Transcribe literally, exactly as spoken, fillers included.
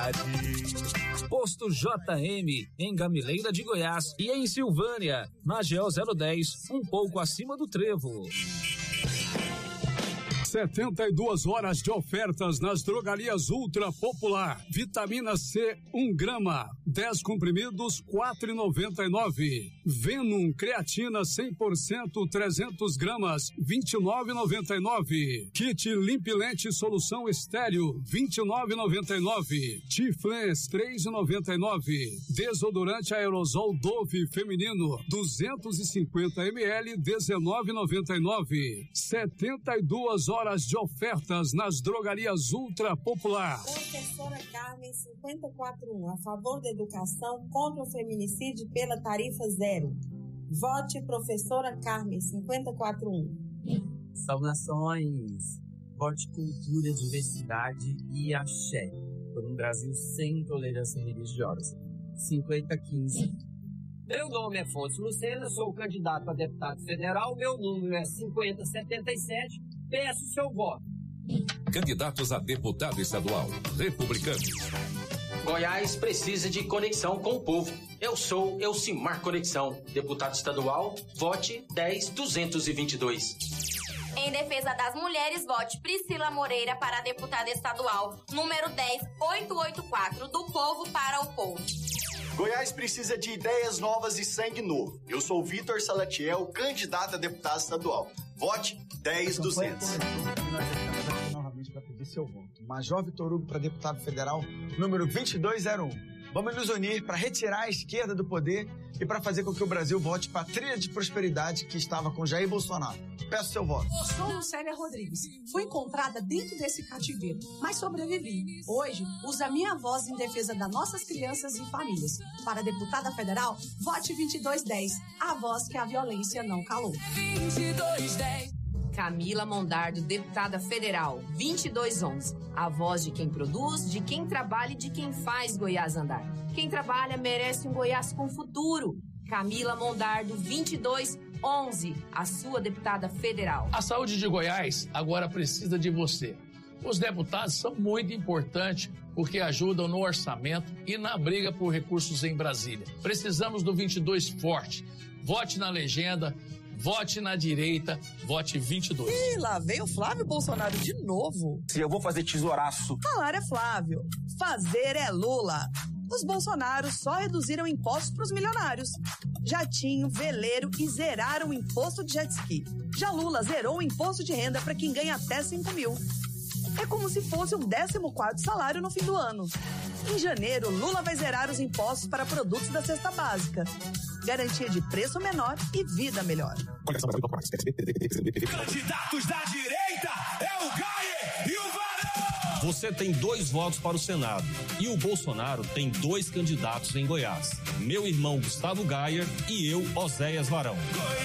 qualidade. Posto J M, em Gamileira de Goiás e em Silvânia, na G O zero dez, um pouco acima do Trevo. setenta e duas horas de ofertas nas drogarias Ultra Popular. Vitamina C, um grama, dez comprimidos, quatro reais e noventa e nove centavos. Venom creatina cem por cento, trezentos gramas, vinte e nove reais e noventa e nove centavos. Kit Limp Lente Solução Estéreo, vinte e nove reais e noventa e nove centavos. Tiflens, três reais e noventa e nove centavos. Desodorante aerosol Dove feminino, duzentos e cinquenta mililitros, dezenove reais e noventa e nove centavos. setenta e duas horas de ofertas nas drogarias Ultra Popular. Professora Carmen cinquenta e quatro um, a favor da educação, contra o feminicídio pela tarifa zero. Vote Professora Carmen cinquenta e quatro um. Saudações! Vote Cultura, Diversidade e Axé, por um Brasil sem intolerância religiosa. cinquenta quinze. Meu nome é Fontes Lucena, sou candidato a deputado federal, meu número é cinquenta setenta e sete, peço seu voto. Candidatos a deputado estadual, republicanos. Goiás precisa de conexão com o povo. Eu sou Elcimar Conexão, deputado estadual, vote dez duzentos e vinte e dois. Em defesa das mulheres, vote Priscila Moreira para deputada estadual, número dez oitocentos e oitenta e quatro, do povo para o povo. Goiás precisa de ideias novas e sangue novo. Eu sou Vitor Salatiel, candidato a deputado estadual. Vote dez duzentos. Novamente para pedir seu voto. Major Vitor Hugo para deputado federal, número vinte e dois zero um. Vamos nos unir para retirar a esquerda do poder e para fazer com que o Brasil volte para a trilha de prosperidade que estava com Jair Bolsonaro. Peço seu voto. Eu sou Lucélia Rodrigues. Fui encontrada dentro desse cativeiro, mas sobrevivi. Hoje, uso a minha voz em defesa das nossas crianças e famílias. Para deputada federal, vote vinte e dois dez, a voz que a violência não calou. vinte e dois dez. Camila Mondardo, deputada federal, vinte e dois onze. A voz de quem produz, de quem trabalha e de quem faz Goiás andar. Quem trabalha merece um Goiás com futuro. Camila Mondardo, vinte e dois onze, a sua deputada federal. A saúde de Goiás agora precisa de você. Os deputados são muito importantes porque ajudam no orçamento e na briga por recursos em Brasília. Precisamos do vinte e dois forte. Vote na legenda. Vote na direita, vote vinte e dois. Ih, lá vem o Flávio Bolsonaro de novo. Se eu vou fazer tesouraço. Falar é Flávio, fazer é Lula. Os Bolsonaros só reduziram impostos para os milionários. Jatinho, veleiro e zeraram o imposto de jet ski. Já Lula zerou o imposto de renda para quem ganha até cinco mil. É como se fosse o décimo quarto salário no fim do ano. Em janeiro, Lula vai zerar os impostos para produtos da cesta básica. Garantia de preço menor e vida melhor. Candidatos da direita é o Gayer e o Varão! Você tem dois votos para o Senado e o Bolsonaro tem dois candidatos em Goiás. Meu irmão Gustavo Gayer e eu, Oséias Varão.